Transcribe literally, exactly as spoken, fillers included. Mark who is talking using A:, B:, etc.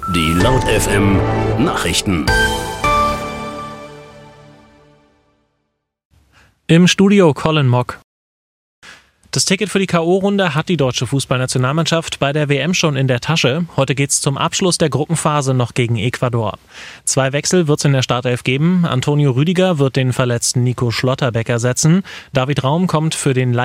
A: Die Laut F M Nachrichten.
B: Im Studio Colin Mock. Das Ticket für die K O-Runde hat die deutsche Fußballnationalmannschaft bei der W M schon in der Tasche. Heute geht's zum Abschluss der Gruppenphase noch gegen Ecuador. Zwei Wechsel wird's in der Startelf geben. Antonio Rüdiger wird den verletzten Nico Schlotterbeck ersetzen. David Raum kommt für den